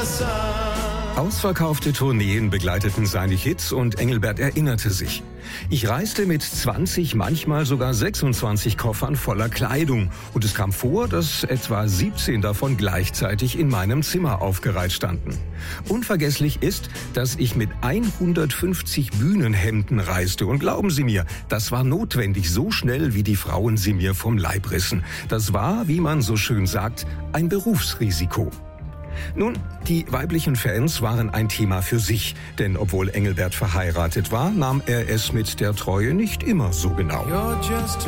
Ausverkaufte Tourneen begleiteten seine Hits und Engelbert erinnerte sich: Ich reiste mit 20, manchmal sogar 26 Koffern voller Kleidung und es kam vor, dass etwa 17 davon gleichzeitig in meinem Zimmer aufgereiht standen. Unvergesslich ist, dass ich mit 150 Bühnenhemden reiste und glauben Sie mir, das war notwendig, so schnell wie die Frauen sie mir vom Leib rissen. Das war, wie man so schön sagt, ein Berufsrisiko. Nun, die weiblichen Fans waren ein Thema für sich, denn obwohl Engelbert verheiratet war, nahm er es mit der Treue nicht immer so genau.